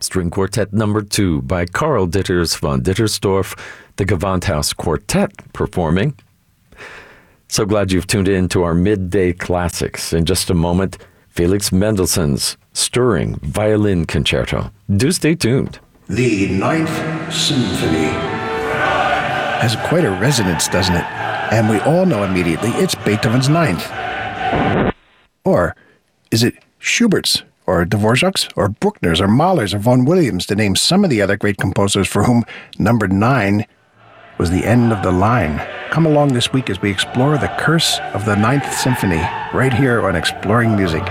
String Quartet No. 2 by Karl Ditters von Dittersdorf, the Gewandhaus Quartet performing. So glad you've tuned in to our midday classics. In just a moment, Felix Mendelssohn's stirring violin concerto. Do stay tuned. The Ninth Symphony has quite a resonance, doesn't it? And we all know immediately it's Beethoven's Ninth. Or is it Schubert's, or Dvorak's, or Bruckner's, or Mahler's, or Vaughan Williams, to name some of the other great composers for whom number 9 was the end of the line? Come along this week as we explore the curse of the Ninth Symphony, right here on Exploring Music.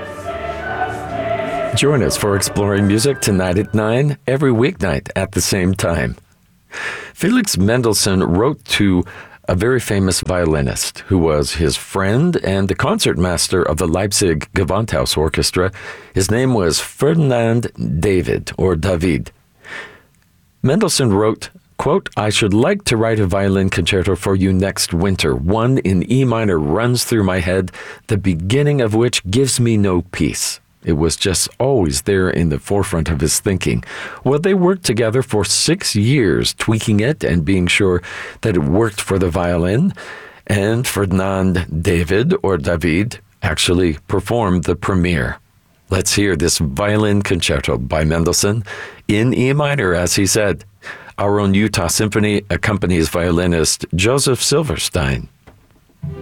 Join us for Exploring Music tonight at 9, every weeknight at the same time. Felix Mendelssohn wrote to a very famous violinist who was his friend and the concertmaster of the Leipzig Gewandhaus Orchestra. His name was Ferdinand David. Mendelssohn wrote, quote, "I should like to write a violin concerto for you next winter. One in E minor runs through my head, the beginning of which gives me no peace." It was just always there in the forefront of his thinking. Well, they worked together for 6 years, tweaking it and being sure that it worked for the violin. And Ferdinand David actually performed the premiere. Let's hear this violin concerto by Mendelssohn in E minor, as he said. Our own Utah Symphony accompanies violinist Joseph Silverstein.